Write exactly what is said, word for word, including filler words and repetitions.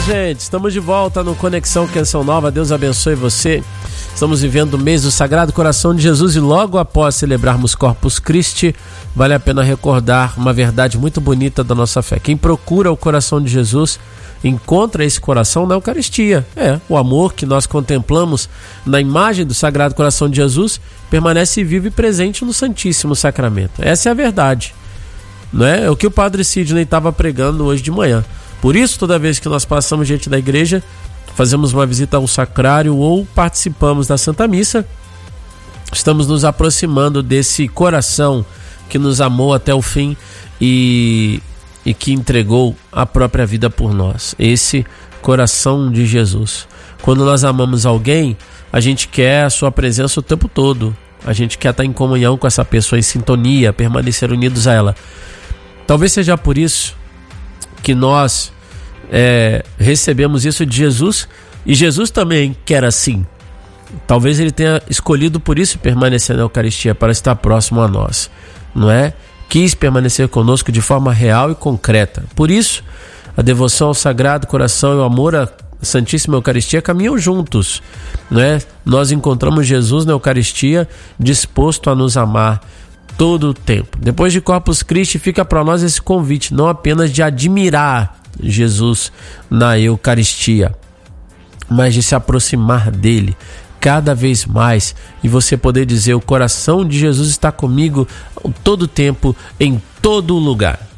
gente, estamos de volta no Conexão Canção Nova. Deus abençoe você. Estamos vivendo o mês do Sagrado Coração de Jesus e logo após celebrarmos Corpus Christi, vale a pena recordar uma verdade muito bonita da nossa fé. Quem procura o coração de Jesus encontra esse coração na Eucaristia. É, o amor que nós contemplamos na imagem do Sagrado Coração de Jesus permanece vivo e presente no Santíssimo Sacramento. Essa é a verdade, não é? É o que o Padre Sidney estava pregando hoje de manhã. Por isso, toda vez que nós passamos diante da igreja, fazemos uma visita ao sacrário ou participamos da Santa Missa, estamos nos aproximando desse coração que nos amou até o fim e, e que entregou a própria vida por nós. Esse coração de Jesus. Quando nós amamos alguém, a gente quer a sua presença o tempo todo. A gente quer estar em comunhão com essa pessoa, em sintonia, permanecer unidos a ela. Talvez seja por isso que nós é, recebemos isso de Jesus, e Jesus também quer assim. Talvez ele tenha escolhido por isso permanecer na Eucaristia, para estar próximo a nós, não é? Quis permanecer conosco de forma real e concreta. Por isso, a devoção ao Sagrado Coração e o amor à Santíssima Eucaristia caminham juntos, não é? Nós encontramos Jesus na Eucaristia disposto a nos amar todo o tempo. Depois de Corpus Christi, fica para nós esse convite, não apenas de admirar Jesus na Eucaristia, mas de se aproximar dele cada vez mais e você poder dizer: o coração de Jesus está comigo todo o tempo, em todo lugar.